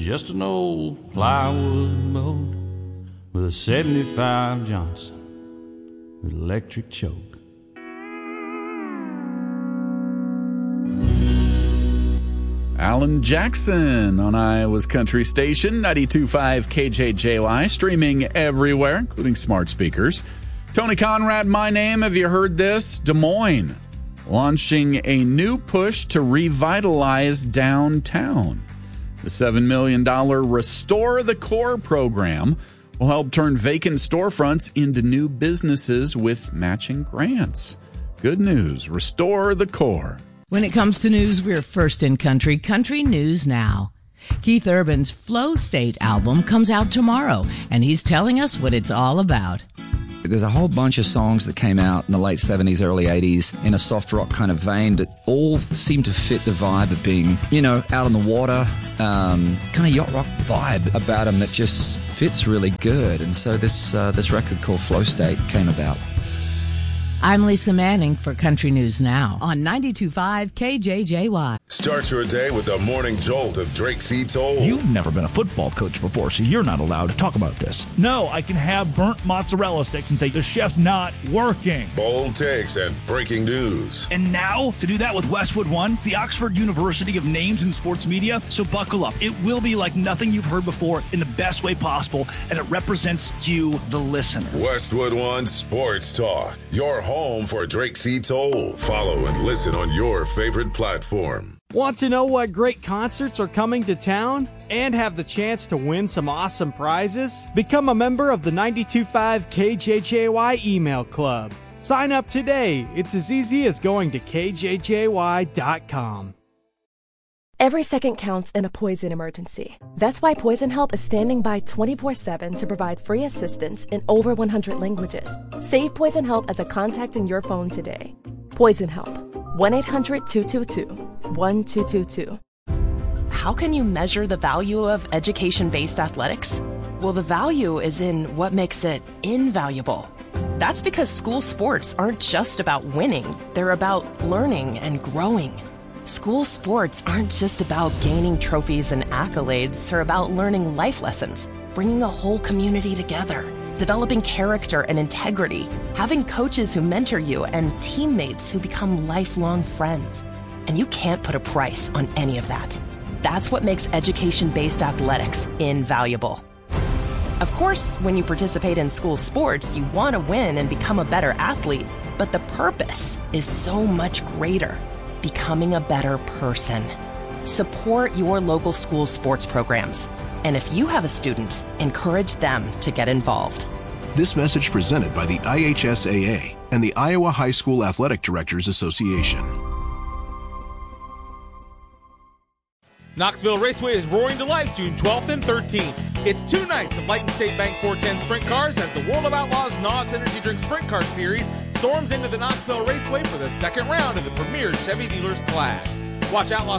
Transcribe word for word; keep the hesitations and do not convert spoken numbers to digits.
just an old plywood mold with a seventy-five Johnson with electric choke. Alan Jackson on Iowa's Country Station, ninety-two point five K J J Y, streaming everywhere, including smart speakers. Tony Conrad, my name. Have you heard this? Des Moines launching a new push to revitalize downtown. The seven million dollars Restore the Core program will help turn vacant storefronts into new businesses with matching grants. Good news. Restore the Core. When it comes to news, we're first in country. Country News Now. Keith Urban's Flow State album comes out tomorrow, and he's telling us what it's all about. There's a whole bunch of songs that came out in the late seventies, early eighties in a soft rock kind of vein that all seem to fit the vibe of being, you know, out on the water, um, kind of yacht rock vibe about them that just fits really good. And so this uh, this record called Flow State came about. I'm Lisa Manning for Country News Now on ninety-two point five K J J Y. Start your day with the morning jolt of Drake C. Toll. You've never been a football coach before, so you're not allowed to talk about this. No, I can have burnt mozzarella sticks and say the chef's not working. Bold takes and breaking news. And now, to do that with Westwood One, the Oxford University of Names in Sports Media. So buckle up. It will be like nothing you've heard before in the best way possible, and it represents you, the listener. Westwood One Sports Talk. Your home for Drake C. Toll. Follow and listen on your favorite platform. Want to know what great concerts are coming to town and have the chance to win some awesome prizes? Become a member of the ninety-two point five K J J Y email club. Sign up today. It's as easy as going to K J J Y dot com. Every second counts in a poison emergency. That's why Poison Help is standing by twenty-four seven to provide free assistance in over one hundred languages. Save Poison Help as a contact in your phone today. Poison Help. one eight hundred two two two one two two two. How can you measure the value of education-based athletics? Well, the value is in what makes it invaluable. That's because school sports aren't just about winning. They're about learning and growing. School sports aren't just about gaining trophies and accolades. They're about learning life lessons, bringing a whole community together, developing character and integrity, having coaches who mentor you, and teammates who become lifelong friends. And you can't put a price on any of that. That's what makes education-based athletics invaluable. Of course, when you participate in school sports, you want to win and become a better athlete, but the purpose is so much greater. Becoming a better person. Support your local school sports programs. And if you have a student, encourage them to get involved. This message presented by the I H S A A and the Iowa High School Athletic Directors Association. Knoxville Raceway is roaring to life June twelfth and thirteenth. It's two nights of Light and State Bank four ten Sprint Cars as the World of Outlaws N O S Energy Drink Sprint Car Series storms into the Knoxville Raceway for the second round of the premier Chevy Dealers Clash. Watch Outlaw